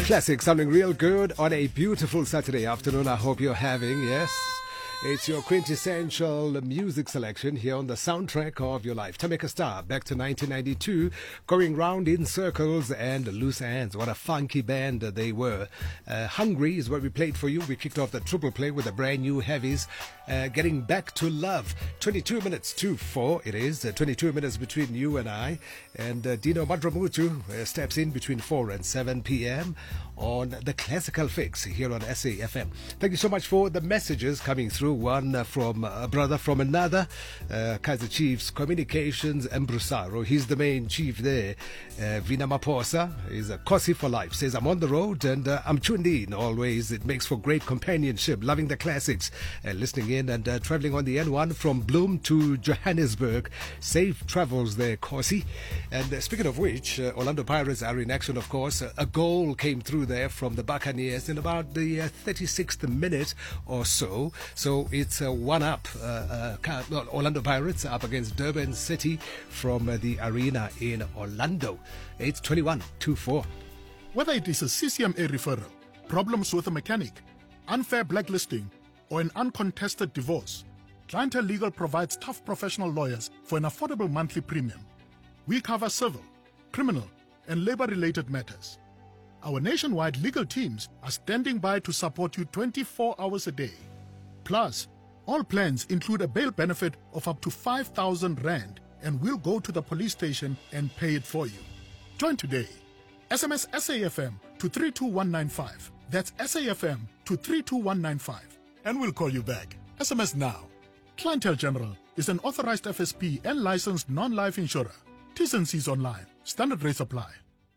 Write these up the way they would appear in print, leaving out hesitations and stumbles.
Classic sounding real good on a beautiful Saturday afternoon. I hope you're having, yes. It's your quintessential music selection here on the soundtrack of your life. Tameka Star, back to 1992, going round in circles and loose ends. What a funky band they were. Hungry is what we played for you. We kicked off the triple play with the brand new heavies, Getting Back to Love. 22 minutes to 4 it is. 22 minutes between you and I. And Dino Madramutu steps in between 4 and 7 p.m. on the Classical Fix here on SAFM. Thank you so much for the messages coming through. One from a brother from another, Kaizer Chiefs Communications Embrusaro. He's the main chief there. Vina Maposa is a Kosi for life. Says, I'm on the road and I'm tuned in always. It makes for great companionship. Loving the classics. Listening in and traveling on the N1 from Bloom to Johannesburg. Safe travels there, Kosi. And speaking of which, Orlando Pirates are in action, of course. A goal came through there from the Buccaneers in about the 36th minute or so. So it's a one-up. Orlando Pirates up against Durban City from the arena in Orlando. It's 21-4. Whether it is a CCMA referral, problems with a mechanic, unfair blacklisting, or an uncontested divorce, Clientele Legal provides tough professional lawyers for an affordable monthly premium. We cover civil, criminal, and labor-related matters. Our nationwide legal teams are standing by to support you 24 hours a day. Plus, all plans include a bail benefit of up to 5,000 Rand, and we'll go to the police station and pay it for you. Join today. SMS SAFM to 32195. That's SAFM to 32195. And we'll call you back. SMS now. Clientele General is an authorized FSP and licensed non-life insurer. T's and C's online. Standard rates apply.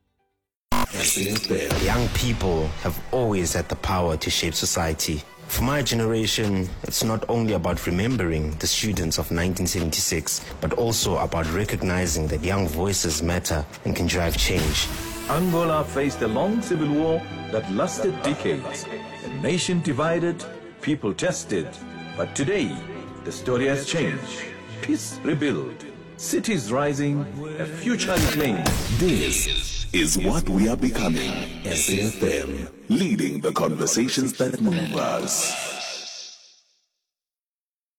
Young people have always had the power to shape society. For my generation, it's not only about remembering the students of 1976, but also about recognizing that young voices matter and can drive change. Angola faced a long civil war that lasted decades. A nation divided, people tested. But today, the story has changed. Peace rebuilt, cities rising, a future reclaimed. This is what we are becoming. SAFM, leading the conversations that move us.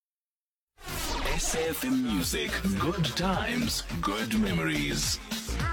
SAFM Music, good times, good memories.